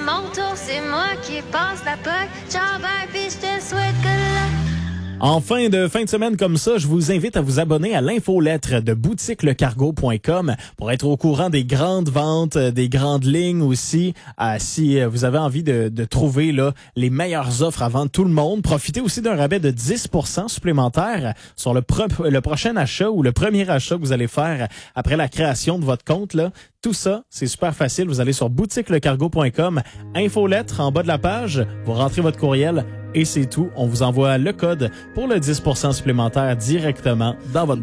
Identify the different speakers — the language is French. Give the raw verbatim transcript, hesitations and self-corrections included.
Speaker 1: mon tour, c'est moi qui passe la poque. Ciao, bye, puis je te souhaite good luck.
Speaker 2: En fin de fin de semaine comme ça, je vous invite à vous abonner à l'infolettre de boutique le cargo point com pour être au courant des grandes ventes, des grandes lignes aussi. Euh, si vous avez envie de, de trouver là les meilleures offres avant tout le monde, profitez aussi d'un rabais de dix pour cent supplémentaire sur le, pro- le prochain achat ou le premier achat que vous allez faire après la création de votre compte là. Tout ça, c'est super facile. Vous allez sur boutique le cargo point com, infolettre en bas de la page, vous rentrez votre courriel et c'est tout. On vous envoie le code pour le dix pour cent supplémentaire directement dans votre